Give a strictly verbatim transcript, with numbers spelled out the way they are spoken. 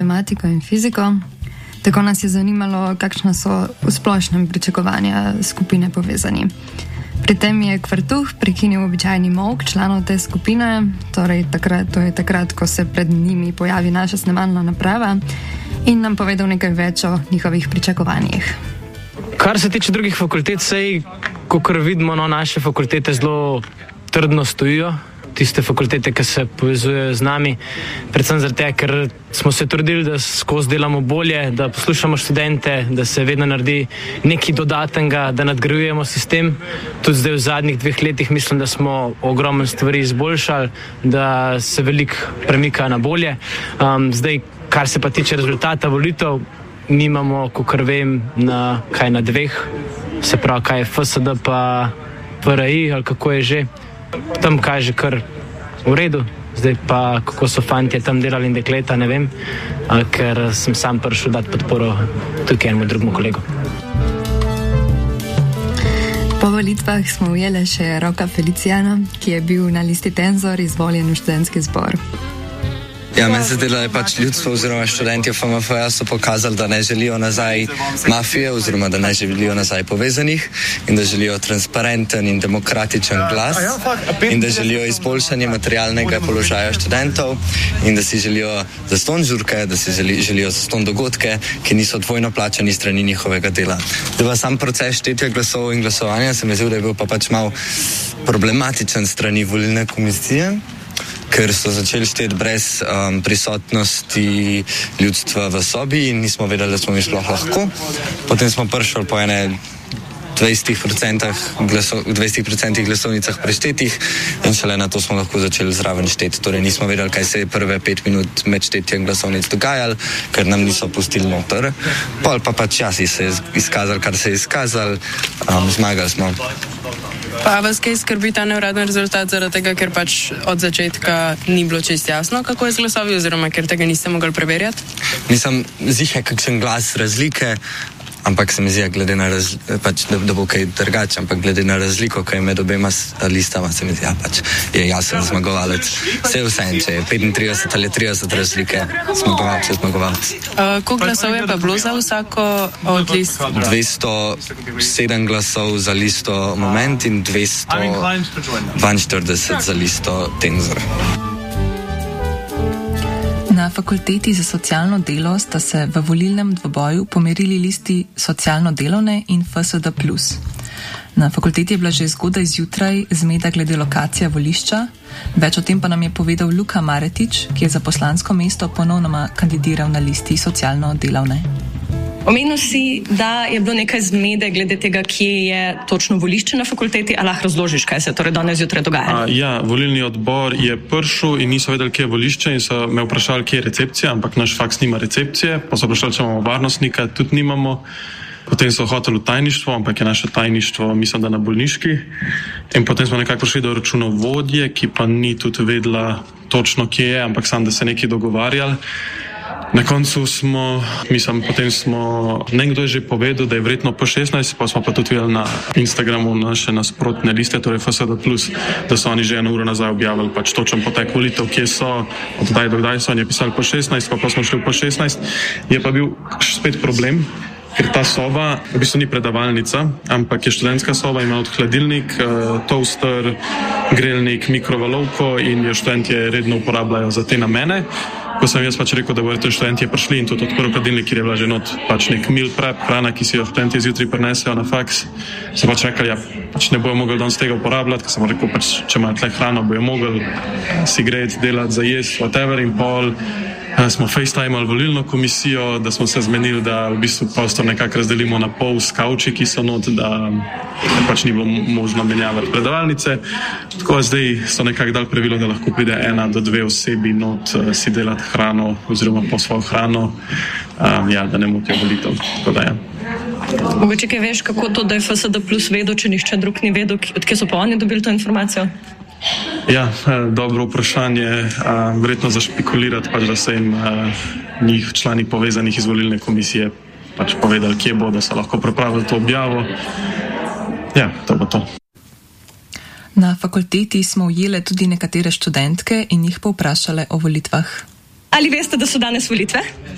matematiko in fiziko. Tako nas je zanimalo, kakšna so v splošnem pričakovanja skupine povezani. Pri tem je Kvartuh prekinil običajni molk članov te skupine, torej takrat, to je takrat, ko se pred njimi pojavi naša snemalna naprava, in nam povedal nekaj več o njihovih pričakovanjih. Kar se tiče drugih fakultet, sej, kakor vidimo, no, naše fakultete zelo trdno stojijo, tiste fakultete, ki se povezujejo z nami, predvsem zaradi tega, ker smo se trudili, da skozi delamo bolje, da poslušamo študente, da se vedno naredi nekaj dodatnega, da nadgrajujemo sistem. Tudi zdaj v zadnjih dveh letih mislim, da smo ogromno stvari izboljšali, da se veliko premika na bolje. Um, zdaj, kar se pa tiče rezultata volitev, mi imamo, kakor vem, na, kaj na dveh, se pravi, kaj je F S D pa P R I, ali kako je že. Tam kaže kar v redu, zdaj pa kako so fantje tam delali in dekleta, ne vem, ker sem sam prišel dati podporo tukaj enemu drugemu kolegu. Po volitvah smo ujeli še Roka Feliciana, ki je bil na listi Tenzor izvoljen v študentski zbor. Ja, meni se zdelo, da je pač ljudstvo oziroma študenti F M F-ja so pokazali, da ne želijo nazaj mafije oziroma da ne želijo nazaj povezanih in da želijo transparenten in demokratičen glas in da želijo izboljšanje materialnega položaja študentov in da si želijo zastonj žurke, da si želi, želijo zastonj dogodke, ki niso dvojno plačani strani njihovega dela. Da pa sam proces štetja glasov in glasovanja se mi zdi, da je bil pa pač mal problematičen strani volilne komisije, ker so začeli šteti brez um, prisotnosti ljudstva v sobi in nismo vedeli, da smo mi sploh lahko. Potem smo prišli po ene dvajset procentov glasovnicah preštetih in šele na to smo lahko začeli zraven šteti. Torej nismo vedeli, kaj se je prve pet minut med štetjem glasovnic dogajali, ker nam niso pustili noter. Pol pa pač jaz se je izkazal, kar se je izkazal, um, zmagali smo. Pa vas kaj skrbi ta neuradni rezultat zaradi tega, ker pač od začetka ni bilo čisto jasno, kako je z glasovi, oziroma ker tega niste mogli preverjati? Nisem ziher, kakšen glas razlike, ampak se mi zdi, glede na raz, pač, da, da bo kaj drugače, ampak glede na razliko, kaj je med obema listama, se mi zdi, ja, pač je jasen zmagovalec. Vse vse, če je petintrideset ali trideset razlike, zmagovalec je zmagovalec. Uh, koliko glasov je pa bilo za vsako od list? dvesto sedem glasov za listo Moment in dvesto dvainštirideset za listo Tenzor. Na fakulteti za socialno delo sta se v volilnem dvoboju pomerili listi socialno-delovne in F S D plus. Na fakulteti je bila že zgodaj zjutraj zmeda glede lokacije volišča. Več o tem pa nam je povedal Luka Maretič, ki je za poslansko mesto ponovno kandidiral na listi socialno-delovne. Omenil si, da je bilo nekaj zmede glede tega, kje je točno volišče na fakulteti, ali lahko razložiš, kaj se torej danes zjutraj dogaja? A, ja, volilni odbor je prišel in niso vedeli, kje je volišče in so me vprašali, kje je recepcija, ampak naš faks nima recepcije, pa so vprašali, če imamo varnostnika, tudi nimamo. Potem so hoteli v tajništvo, ampak je naše tajništvo, mislim, da na bolniški. In potem smo nekako prišli do računovodje, ki pa ni tudi vedela točno, kje je, ampak sam, da se nekaj dogovarjali. Na koncu smo, mislim, potem smo, nekdo je že povedal, da je verjetno P šestnajst, pa smo pa tudi videli na Instagramu naše nasprotne liste, torej F S D plus, da so oni že eno uro nazaj objavili pač točen potek volitev, kje so, od kdaj do kdaj so, oni je pisali P šestnajst, pa pa smo šli v P šestnajst. Je pa bil spet problem, ker ta soba v bistvu ni predavalnica, ampak je študentska soba, ima od hladilnik, toaster, grelnik, mikrovalovko in jo študentje redno uporabljajo za te namene. Ko sem jaz pač rekel, da bodo študentje prišli in tudi odprl hladilnik, kjer je bila že not pač nek meal prep, hrana, ki si jo študentje zjutraj prinesejo na faks, so pač rekli, ja, pač ne bojo mogli danes tega uporabljati, ker sem rekel, pač, če imajo tle hrano, bojo mogli si greti, delati, za jesti, whatever in pol. Smo FaceTimali volilno komisijo, da smo se zmenili, da v bistvu prostor nekako razdelimo na pol s kavči, ki so not, da pač ni bilo možno menjavati predavalnice. Tako zdaj so nekako dali pravilo, da lahko pride ena do dve osebi not si delati hrano oziroma po svojo hrano, um, ja, da ne motijo volitev. Tako da ja. Mogoče kaj veš, kako to, da je F S D plus vedel, če nišče drug ni vedel, odkje so pa oni dobili to informacijo? Ja, dobro vprašanje. Verjetno zašpekulirati, pač, da se jim njih člani povezanih iz volilne komisije pač povedali, kje bo, da so lahko pripravili to objavo. Ja, to bo to. Na fakulteti smo ujeli tudi nekatere študentke in jih povprašale o volitvah. Ali veste, da so danes volitve?